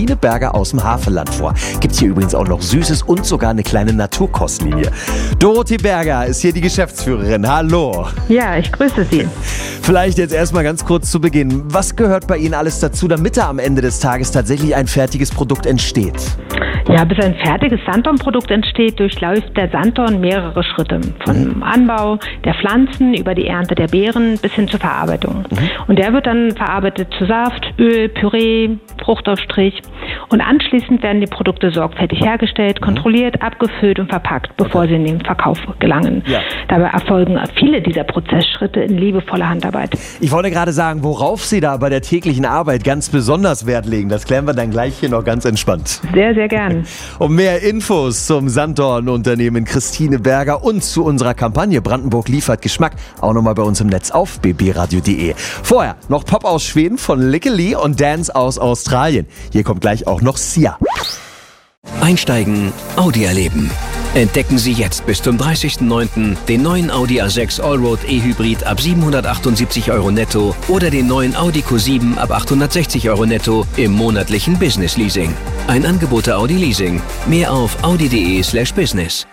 Christine Berger aus dem Havelland vor. Gibt's hier übrigens auch noch Süßes und sogar eine kleine Naturkostlinie. Dorothee Berger ist hier die Geschäftsführerin. Hallo. Ja, ich grüße Sie. Vielleicht jetzt erstmal ganz kurz zu Beginn. Was gehört bei Ihnen alles dazu, damit da am Ende des Tages tatsächlich ein fertiges Produkt entsteht? Ja, bis ein fertiges Sanddornprodukt entsteht, durchläuft der Sanddorn mehrere Schritte. Vom Anbau der Pflanzen über die Ernte der Beeren bis hin zur Verarbeitung. Und der wird dann verarbeitet zu Saft, Öl, Püree, Fruchtaufstrich. Und anschließend werden die Produkte sorgfältig hergestellt, kontrolliert, abgefüllt und verpackt, bevor sie in den Verkauf gelangen. Ja. Dabei erfolgen viele dieser Prozessschritte in liebevoller Handarbeit. Ich wollte gerade sagen, worauf Sie da bei der täglichen Arbeit ganz besonders Wert legen. Das klären wir dann gleich hier noch ganz entspannt. Sehr, sehr gern. Um mehr Infos zum Sanddorn-Unternehmen Christine Berger und zu unserer Kampagne Brandenburg liefert Geschmack auch nochmal bei uns im Netz auf bbradio.de. Vorher noch Pop aus Schweden von Lykke Li und Dance aus Australien. Hier kommt gleich auch noch Sia. Einsteigen, Audi erleben. Entdecken Sie jetzt bis zum 30.09. den neuen Audi A6 Allroad E-Hybrid ab 778 € netto oder den neuen Audi Q7 ab 860 € netto im monatlichen Business Leasing. Ein Angebot der Audi Leasing. Mehr auf audi.de/business.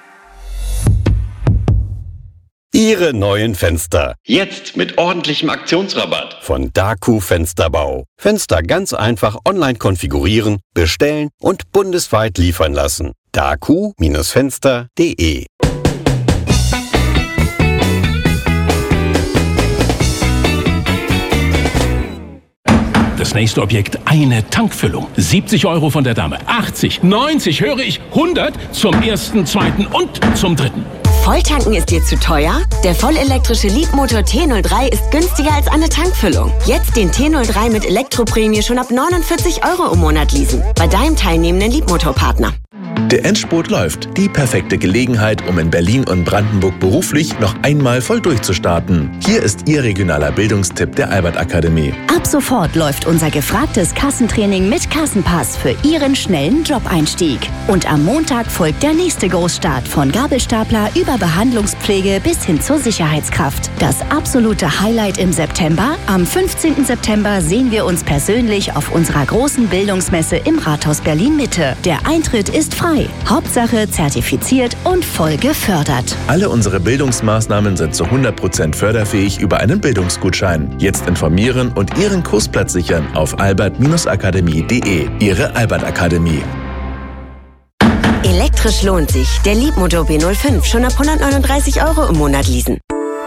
Ihre neuen Fenster. Jetzt mit ordentlichem Aktionsrabatt. Von Daku Fensterbau. Fenster ganz einfach online konfigurieren, bestellen und bundesweit liefern lassen. daku-fenster.de. Das nächste Objekt, eine Tankfüllung. 70 € von der Dame, 80, 90, höre ich, 100 zum ersten, zweiten und zum dritten. Volltanken ist dir zu teuer? Der vollelektrische Leapmotor T03 ist günstiger als eine Tankfüllung. Jetzt den T03 mit Elektroprämie schon ab 49 € im Monat leasen. Bei deinem teilnehmenden Leapmotor-Partner. Der Endspurt läuft. Die perfekte Gelegenheit, um in Berlin und Brandenburg beruflich noch einmal voll durchzustarten. Hier ist Ihr regionaler Bildungstipp der Albert-Akademie. Ab sofort läuft unser gefragtes Kassentraining mit Kassenpass für Ihren schnellen Job-Einstieg. Und am Montag folgt der nächste Großstart von Gabelstapler über Behandlungspflege bis hin zur Sicherheitskraft. Das absolute Highlight im September? Am 15. September sehen wir uns persönlich auf unserer großen Bildungsmesse im Rathaus Berlin-Mitte. Der Eintritt ist frei. Hauptsache zertifiziert und voll gefördert. Alle unsere Bildungsmaßnahmen sind zu 100% förderfähig über einen Bildungsgutschein. Jetzt informieren und Ihren Kursplatz sichern auf albert-akademie.de. Ihre Albert-Akademie. Elektrisch lohnt sich. Der Leapmotor B05 schon ab 139 € im Monat leasen.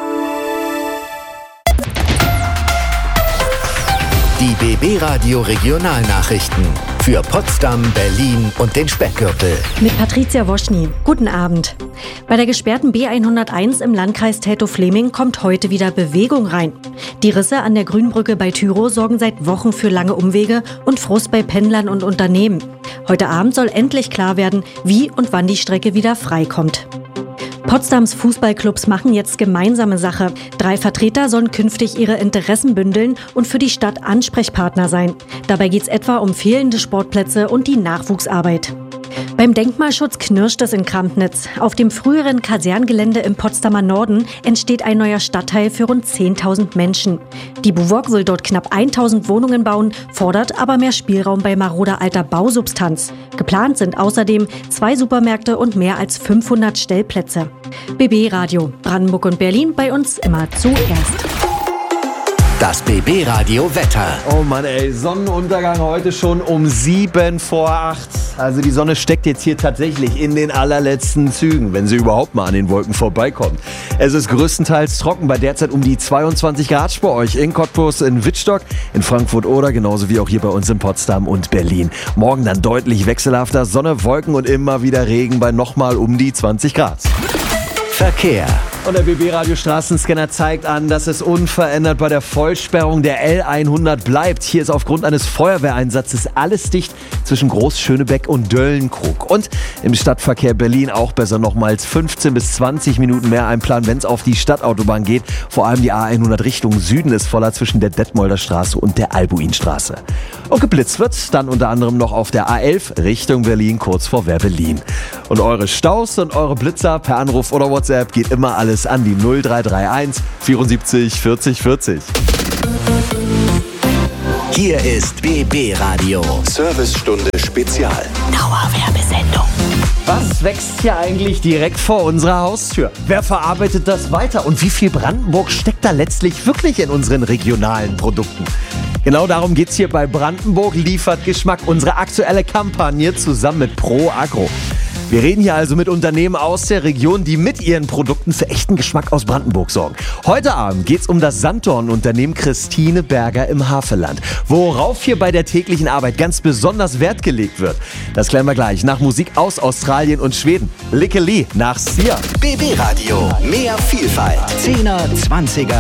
Die BB Radio Regionalnachrichten für Potsdam, Berlin und den Speckgürtel. Mit Patricia Woschny. Guten Abend. Bei der gesperrten B101 im Landkreis Teltow-Fläming kommt heute wieder Bewegung rein. Die Risse an der Grünbrücke bei Tyrow sorgen seit Wochen für lange Umwege und Frust bei Pendlern und Unternehmen. Heute Abend soll endlich klar werden, wie und wann die Strecke wieder freikommt. Potsdams Fußballclubs machen jetzt gemeinsame Sache. 3 Vertreter sollen künftig ihre Interessen bündeln und für die Stadt Ansprechpartner sein. Dabei geht es etwa um fehlende Sportplätze und die Nachwuchsarbeit. Beim Denkmalschutz knirscht es in Krampnitz. Auf dem früheren Kaserngelände im Potsdamer Norden entsteht ein neuer Stadtteil für rund 10.000 Menschen. Die BUWOG will dort knapp 1.000 Wohnungen bauen, fordert aber mehr Spielraum bei maroder alter Bausubstanz. Geplant sind außerdem 2 Supermärkte und mehr als 500 Stellplätze. BB Radio, Brandenburg und Berlin, bei uns immer zuerst. Das BB Radio Wetter. Oh Mann ey, Sonnenuntergang heute schon um 7 vor 8. Also die Sonne steckt jetzt hier tatsächlich in den allerletzten Zügen, wenn sie überhaupt mal an den Wolken vorbeikommt. Es ist größtenteils trocken, bei derzeit um die 22 Grad bei euch in Cottbus, in Wittstock, in Frankfurt oder genauso wie auch hier bei uns in Potsdam und Berlin. Morgen dann deutlich wechselhafter, Sonne, Wolken und immer wieder Regen bei nochmal um die 20 Grad. Verkehr. Und der BB-Radio Straßenscanner zeigt an, dass es unverändert bei der Vollsperrung der L100 bleibt. Hier ist aufgrund eines Feuerwehreinsatzes alles dicht zwischen Groß-Schönebeck und Döllenkrug. Und im Stadtverkehr Berlin auch besser nochmals 15 bis 20 Minuten mehr einplanen, wenn es auf die Stadtautobahn geht. Vor allem die A100 Richtung Süden ist voller zwischen der Detmolder Straße und der Albuinstraße. Und geblitzt wird dann unter anderem noch auf der A11 Richtung Berlin, kurz vor Wehr-Berlin. Und eure Staus und eure Blitzer per Anruf oder WhatsApp geht immer alles an die 0331 74 40 40. Hier ist BB Radio. Servicestunde Spezial. Dauerwerbesendung. Was wächst hier eigentlich direkt vor unserer Haustür? Wer verarbeitet das weiter? Und wie viel Brandenburg steckt da letztlich wirklich in unseren regionalen Produkten? Genau darum geht's hier bei Brandenburg liefert Geschmack, unsere aktuelle Kampagne zusammen mit Pro Agro. Wir reden hier also mit Unternehmen aus der Region, die mit ihren Produkten für echten Geschmack aus Brandenburg sorgen. Heute Abend geht's um das Sanddornunternehmen Christine Berger im Havelland. Worauf hier bei der täglichen Arbeit ganz besonders Wert gelegt wird, das klären wir gleich nach Musik aus Australien und Schweden. Lickeli nach Sia. BB Radio. Mehr Vielfalt. 10er, 20er,